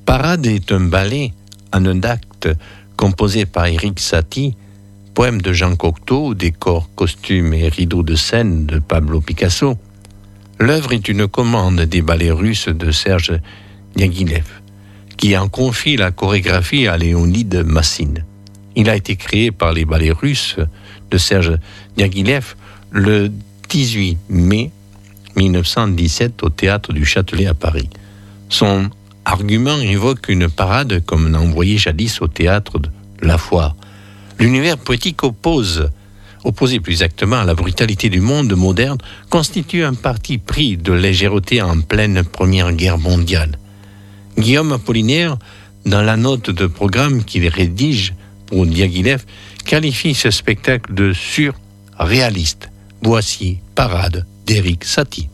Parade est un ballet en un acte composé par Erik Satie, poème de Jean Cocteau, décor, costumes et rideaux de scène de Pablo Picasso. L'œuvre est une commande des ballets russes de Serge Diaghilev, qui en confie la chorégraphie à Léonide Massine. Il a été créé par les ballets russes de Serge Diaghilev le 18 mai 1917 au théâtre du Châtelet à Paris. Son argument évoque une parade comme on en voyait jadis au théâtre de La Foire. L'univers poétique opposé plus exactement à la brutalité du monde moderne, constitue un parti pris de légèreté en pleine Première Guerre mondiale. Guillaume Apollinaire, dans la note de programme qu'il rédige pour Diaghilev, qualifie ce spectacle de surréaliste. Voici Parade d'Erik Satie.